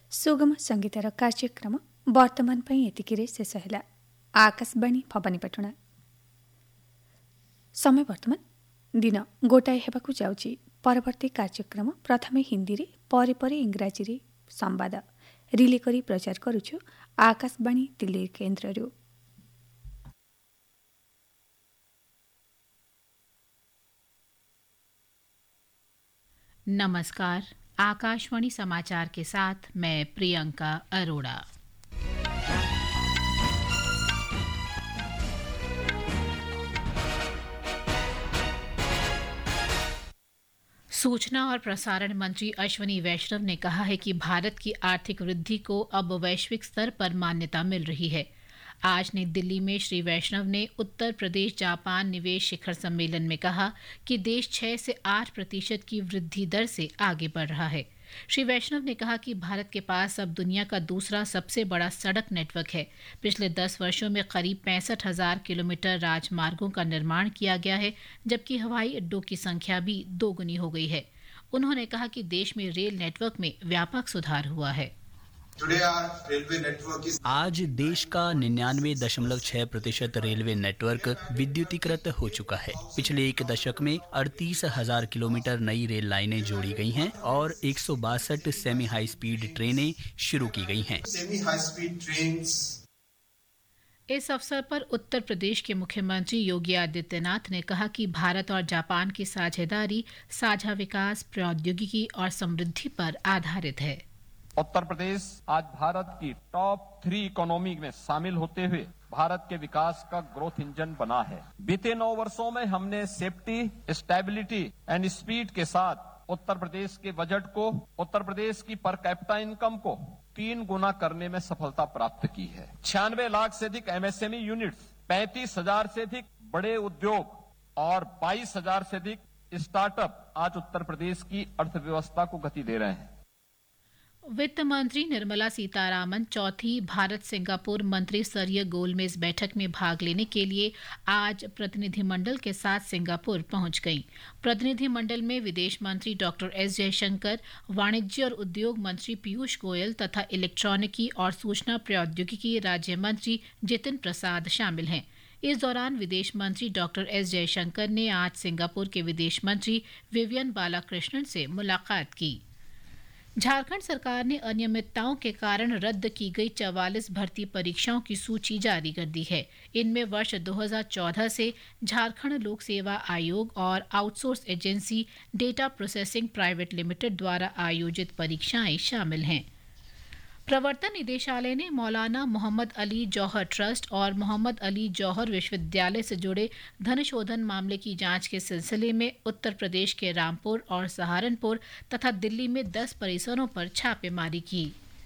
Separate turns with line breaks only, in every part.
सुगम संगीतर କାର୍ଯ୍ୟକ୍ରମ ବର୍ତ୍ତମାନ ପାଇଁ ଏତିକିରେ ଶେଷ ହେଲା। ଆକାଶବାଣୀ ଭବାନୀପାଟଣା। ସମୟ ବର୍ତ୍ତମାନ ଦିନ 1 ହେବାକୁ ଯାଉଛି। ପରବର୍ତ୍ତୀ କାର୍ଯ୍ୟକ୍ରମ ପ୍ରଥମେ ହିନ୍ଦୀରେ ପରେ ଇଂରାଜୀରେ ସମ୍ବାଦ ରିଲେ କରି ପ୍ରଚାର କରୁଛୁ ଆକାଶବାଣୀ ଦିଲ୍ଲୀ କେନ୍ଦ୍ରରୁ।
नमस्कार, आकाशवाणी समाचार के साथ मैं प्रियंका अरोड़ा। सूचना और प्रसारण मंत्री अश्विनी वैष्णव ने कहा है कि भारत की आर्थिक वृद्धि को अब वैश्विक स्तर पर मान्यता मिल रही है। आज नई दिल्ली में श्री वैष्णव ने उत्तर प्रदेश जापान निवेश शिखर सम्मेलन में कहा कि देश 6 से 8% की वृद्धि दर से आगे बढ़ रहा है। श्री वैष्णव ने कहा कि भारत के पास अब दुनिया का दूसरा सबसे बड़ा सड़क नेटवर्क है। पिछले 10 वर्षों में करीब 65,000 किलोमीटर राजमार्गों का निर्माण किया गया है, जबकि हवाई अड्डों की संख्या भी दोगुनी हो गई है। उन्होंने कहा कि देश में रेल नेटवर्क में व्यापक सुधार हुआ है।
आज देश का 99.6% रेलवे नेटवर्क विद्युतीकृत हो चुका है। पिछले एक दशक में 38,000 किलोमीटर नई रेल लाइनें जोड़ी गई हैं और 162 सेमी हाई स्पीड ट्रेनें शुरू की गई हैं।
इस अवसर पर उत्तर प्रदेश के मुख्यमंत्री योगी आदित्यनाथ ने कहा कि भारत और जापान की साझेदारी साझा विकास, प्रौद्योगिकी और समृद्धि पर आधारित है।
उत्तर प्रदेश आज भारत की टॉप 3 इकोनॉमी में शामिल होते हुए भारत के विकास का ग्रोथ इंजन बना है। बीते 9 वर्षों में हमने सेफ्टी, स्टेबिलिटी एंड स्पीड के साथ उत्तर प्रदेश के बजट को, उत्तर प्रदेश की पर कैपिटा इनकम को 3 गुना करने में सफलता प्राप्त की है। 96 लाख से अधिक एमएसएमई यूनिट्स, 35,000 से अधिक बड़े उद्योग और 22,000 से अधिक स्टार्टअप आज उत्तर प्रदेश की अर्थव्यवस्था को गति दे रहे हैं।
वित्त मंत्री निर्मला सीतारामन चौथी भारत सिंगापुर मंत्री स्तरीय गोलमेज बैठक में भाग लेने के लिए आज प्रतिनिधिमंडल के साथ सिंगापुर पहुंच गईं। प्रतिनिधिमंडल में विदेश मंत्री डॉक्टर एस जयशंकर, वाणिज्य और उद्योग मंत्री पीयूष गोयल तथा इलेक्ट्रॉनिकी और सूचना प्रौद्योगिकी राज्य मंत्री जितिन प्रसाद शामिल हैं। इस दौरान विदेश मंत्री डॉक्टर एस जयशंकर ने आज सिंगापुर के विदेश मंत्री विवियन बालाकृष्णन से मुलाकात की। झारखंड सरकार ने अनियमितताओं के कारण रद्द की गई 44 भर्ती परीक्षाओं की सूची जारी कर दी है। इनमें वर्ष 2014 से झारखंड लोक सेवा आयोग और outsource agency data processing private limited द्वारा आयोजित परीक्षाएं शामिल हैं। प्रवर्तन निदेशालय ने मौलाना मोहम्मद अली जौहर ट्रस्ट और मोहम्मद अली जौहर विश्वविद्यालय से जुड़े धन शोधन मामले की जांच के सिलसिले में उत्तर प्रदेश के रामपुर और सहारनपुर तथा दिल्ली में 10 परिसरों पर छापेमारी की।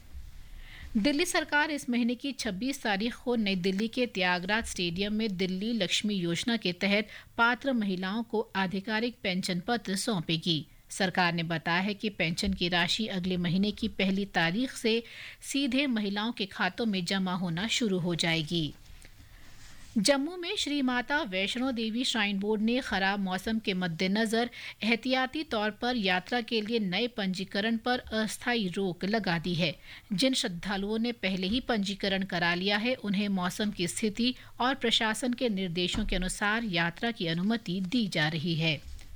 दिल्ली सरकार इस महीने की 26 तारीख को नई दिल्ली के त्यागराज स्टेडियम में दिल्ली लक्ष्मी योजना के तहत पात्र महिलाओं को आधिकारिक पेंशन पत्र सौंपेगी। सरकार ने बताया है कि पेंशन की राशि अगले महीने की 1 तारीख से सीधे महिलाओं के खातों में जमा होना शुरू हो जाएगी। जम्मू में श्री माता वैष्णो देवी श्राइन बोर्ड ने खराब मौसम के मद्देनजर एहतियाती तौर पर यात्रा के लिए नए पंजीकरण पर अस्थायी रोक लगा दी है। जिन श्रद्धालुओं ने पहले ही पंजीकरण करा लिया है, उन्हें मौसम की स्थिति और प्रशासन के निर्देशों के अनुसार यात्रा की अनुमति दी जा रही है।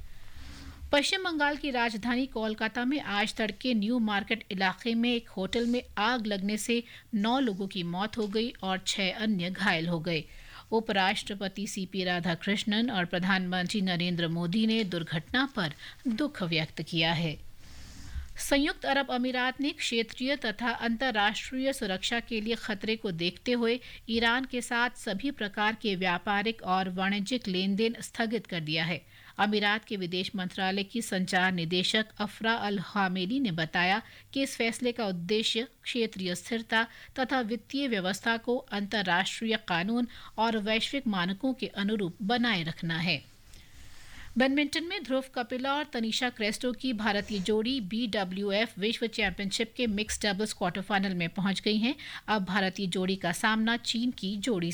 पश्चिम बंगाल की राजधानी कोलकाता में आज तड़के न्यू मार्केट इलाके में एक होटल में आग लगने से 9 लोगों की मौत हो गई और 6 अन्य घायल हो गए। उपराष्ट्रपति सीपी राधाकृष्णन और प्रधानमंत्री नरेंद्र मोदी ने दुर्घटना पर दुख व्यक्त किया है। संयुक्त अरब अमीरात ने क्षेत्रीय तथा अंतर्राष्ट्रीय सुरक्षा के लिए खतरे को देखते हुए ईरान के साथ सभी प्रकार के व्यापारिक और वाणिज्यिक लेन देन स्थगित कर दिया है। अमीरात के विदेश मंत्रालय की संचार निदेशक अफरा अल हामेली ने बताया कि इस फैसले का उद्देश्य क्षेत्रीय स्थिरता तथा वित्तीय व्यवस्था को अंतर्राष्ट्रीय कानून और वैश्विक मानकों के अनुरूप बनाए रखना है। बैडमिंटन में ध्रुव कपिला और तनिषा क्रेस्टो की भारतीय जोड़ी BWF विश्व चैंपियनशिप के मिक्स्ड डबल्स क्वार्टर फाइनल में पहुंच गई हैं। अब भारतीय जोड़ी का सामना चीन की जोड़ी